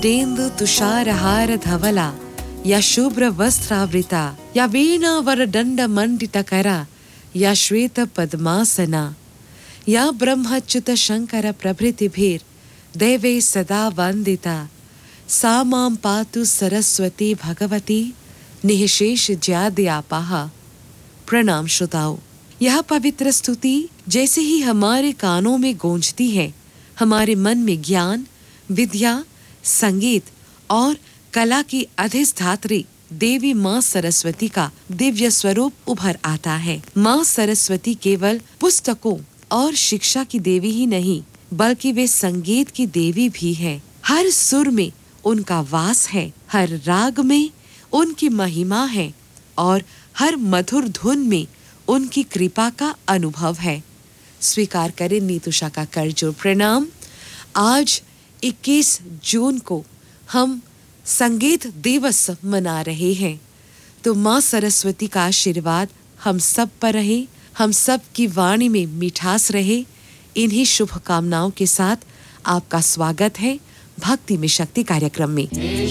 कुमुदेन्दु तुषारहार धवला या शुभ्र वस्त्रावृता या वीणा वरदंड मंडितकरा या श्वेत पद्मासना या ब्रह्मच्युत शंकर प्रभृतिभिर देवे सदा वंदिता सा मां पातु सरस्वती भगवती निःशेष ज्याद्यापाः। प्रणाम श्रोताओ, यह पवित्र स्तुति जैसे ही हमारे कानों में गूंजती है, हमारे मन में ज्ञान, विद्या, संगीत और कला की अधिष्ठात्री देवी माँ सरस्वती का दिव्य स्वरूप उभर आता है। माँ सरस्वती केवल पुस्तकों और शिक्षा की देवी ही नहीं, बल्कि वे संगीत की देवी भी है। हर सुर में उनका वास है, हर राग में उनकी महिमा है और हर मधुर धुन में उनकी कृपा का अनुभव है। स्वीकार करें नीतूषा का करजोर प्रणाम। आज 21 जून को हम संगीत दिवस मना रहे हैं, तो माँ सरस्वती का आशीर्वाद हम सब पर रहे, हम सब की वाणी में मिठास रहे। इन्हीं शुभकामनाओं के साथ आपका स्वागत है भक्ति में शक्ति कार्यक्रम में।